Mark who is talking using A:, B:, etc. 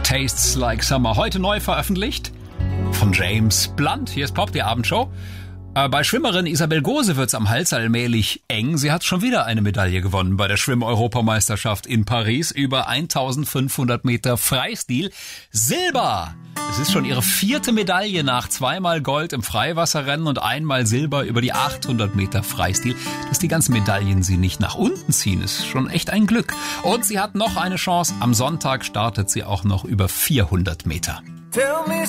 A: Tastes Like Summer. Heute neu veröffentlicht von James Blunt. Hier ist Pop, die Abendshow. Bei Schwimmerin Isabel Gose wird's am Hals allmählich eng. Sie hat schon wieder eine Medaille gewonnen bei der Schwimm-Europameisterschaft in Paris über 1500 Meter Freistil. Silber! Es ist schon ihre 4. Medaille nach 2-mal Gold im Freiwasserrennen und 1-mal Silber über die 800 Meter Freistil. Dass die ganzen Medaillen sie nicht nach unten ziehen, ist schon echt ein Glück. Und sie hat noch eine Chance. Am Sonntag startet sie auch noch über 400 Meter.